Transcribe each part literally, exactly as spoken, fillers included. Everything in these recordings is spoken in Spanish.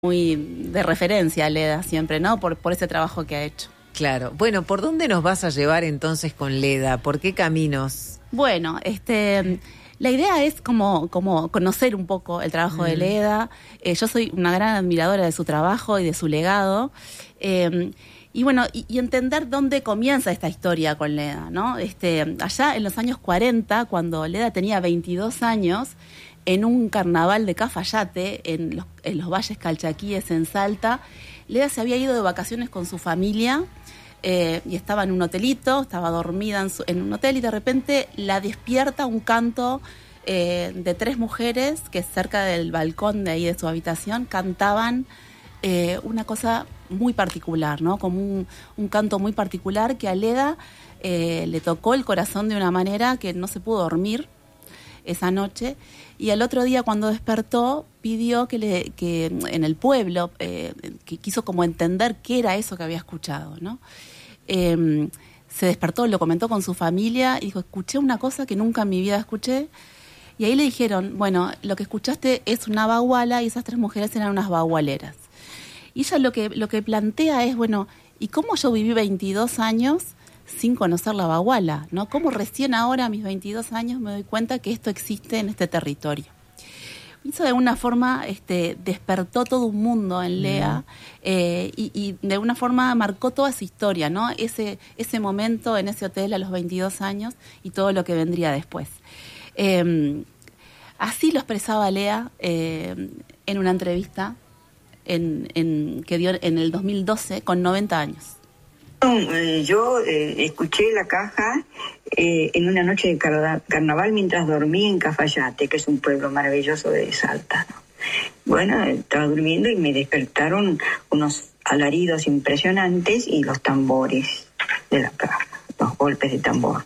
muy de referencia a Leda siempre, ¿no? Por, por ese trabajo que ha hecho. Claro. Bueno, ¿por dónde nos vas a llevar entonces con Leda? ¿Por qué caminos? Bueno, este... la idea es como, como conocer un poco el trabajo mm. de Leda. Eh, yo soy una gran admiradora de su trabajo y de su legado. Eh, y bueno, y, y entender dónde comienza esta historia con Leda, ¿no? Este, allá en los años cuarenta, cuando Leda tenía veintidós años, en un carnaval de Cafayate, en los, en los valles calchaquíes en Salta, Leda se había ido de vacaciones con su familia. Eh, y estaba en un hotelito, estaba dormida en, su, en un hotel y de repente la despierta un canto eh, de tres mujeres que cerca del balcón de ahí de su habitación cantaban eh, una cosa muy particular, ¿no? Como un, un canto muy particular que a Leda eh, le tocó el corazón de una manera que no se pudo dormir esa noche, y al otro día cuando despertó pidió que, le, que en el pueblo, eh, que quiso como entender qué era eso que había escuchado, ¿no? Eh, se despertó, lo comentó con su familia y dijo, escuché una cosa que nunca en mi vida escuché, y ahí le dijeron, bueno, lo que escuchaste es una baguala y esas tres mujeres eran unas bagualeras. Y ella lo que, lo que plantea es, bueno, ¿y cómo yo viví veintidós años sin conocer la baguala, ¿no? ¿Cómo recién ahora, a mis veintidós años, me doy cuenta que esto existe en este territorio? Eso de alguna forma este, despertó todo un mundo en Lea mm. eh, y, y de alguna forma marcó toda su historia, ¿no? Ese, ese momento en ese hotel a los veintidós años y todo lo que vendría después. Eh, así lo expresaba Lea eh, en una entrevista en, en, que dio en el dos mil doce con noventa años. Yo eh, escuché la caja eh, en una noche de car- carnaval mientras dormí en Cafayate, que es un pueblo maravilloso de Salta, ¿no? Bueno, estaba durmiendo y me despertaron unos alaridos impresionantes y los tambores de la caja, los golpes de tambor.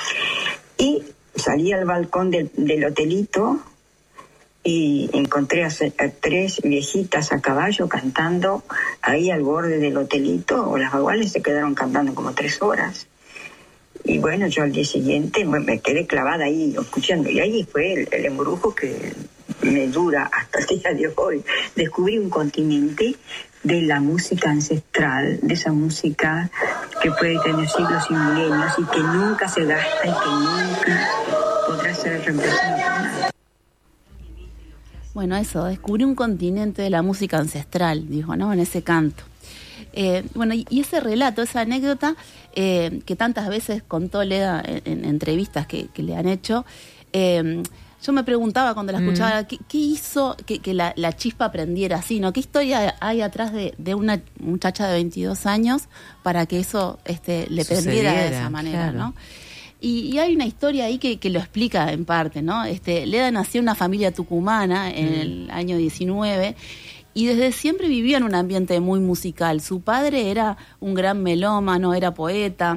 Y salí al balcón del, del hotelito y encontré a, a tres viejitas a caballo cantando ahí al borde del hotelito, o las baguales se quedaron cantando como tres horas. Y bueno, yo al día siguiente me, me quedé clavada ahí escuchando, y ahí fue el, el embrujo que me dura hasta el día de hoy. Descubrí un continente de la música ancestral, de esa música que puede tener siglos y milenios y que nunca se gasta y que nunca podrá ser reemplazada por nada. Bueno, eso, descubrí un continente de la música ancestral, dijo, ¿no? En ese canto. Eh, bueno, y, y ese relato, esa anécdota eh, que tantas veces contó Leda en, en entrevistas que, que le han hecho, eh, yo me preguntaba cuando la escuchaba, mm. ¿qué, qué hizo que, que la, la chispa prendiera así, ¿no? ¿Qué historia hay atrás de, de una muchacha de veintidós años para que eso este, le prendiera de esa manera, claro. ¿no? Y, y hay una historia ahí que, que lo explica en parte, ¿no? Este, Leda nació en una familia tucumana en mm. el año diecinueve y desde siempre vivía en un ambiente muy musical. Su padre era un gran melómano, era poeta.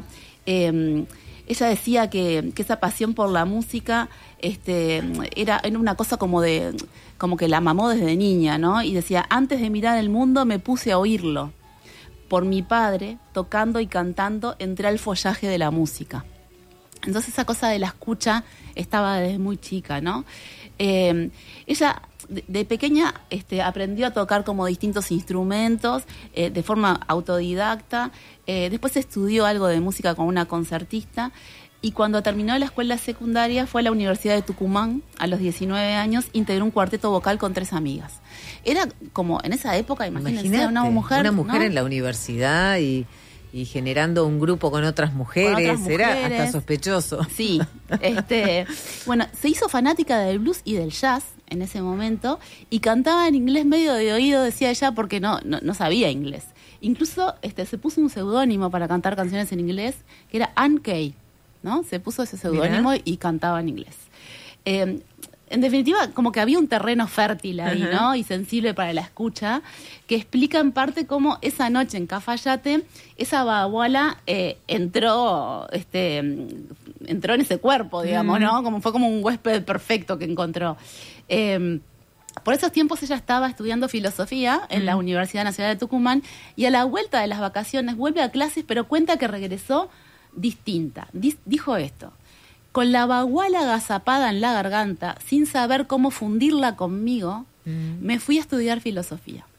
Eh, ella decía que, que esa pasión por la música este, era, era una cosa como de como que la mamó desde niña, ¿no? Y decía, antes de mirar el mundo me puse a oírlo. Por mi padre, tocando y cantando, entré al follaje de la música. Entonces esa cosa de la escucha estaba desde muy chica, ¿no? Eh, ella de, de pequeña este, aprendió a tocar como distintos instrumentos eh, de forma autodidacta. Eh, después estudió algo de música con una concertista y cuando terminó la escuela secundaria fue a la Universidad de Tucumán a los diecinueve años, integró un cuarteto vocal con tres amigas. Era como en esa época, imagínense, Imagínate, una mujer, una mujer ¿no? en la universidad y... y generando un grupo con otras mujeres, con otras mujeres. Era hasta sospechoso. Sí, este, bueno, se hizo fanática del blues y del jazz en ese momento y cantaba en inglés medio de oído, decía ella, porque no, no, no sabía inglés. Incluso este, se puso un seudónimo para cantar canciones en inglés, que era Ann Kay, ¿no? Se puso ese seudónimo y cantaba en inglés. Eh, En definitiva, como que había un terreno fértil ahí, uh-huh. ¿no? Y sensible para la escucha, que explica en parte cómo esa noche en Cafayate, esa baguala eh, entró, este, entró en ese cuerpo, digamos, uh-huh. ¿no? Como fue como un huésped perfecto que encontró. Eh, por esos tiempos ella estaba estudiando filosofía en uh-huh. la Universidad Nacional de Tucumán y a la vuelta de las vacaciones vuelve a clases, pero cuenta que regresó distinta. Dis- dijo esto. Con la baguala agazapada en la garganta, sin saber cómo fundirla conmigo, mm. me fui a estudiar filosofía.